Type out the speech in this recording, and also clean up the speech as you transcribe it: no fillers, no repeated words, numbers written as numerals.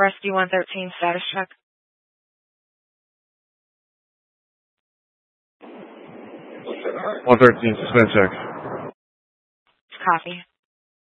Rescue 113, status check. One 13, suspend check. Copy.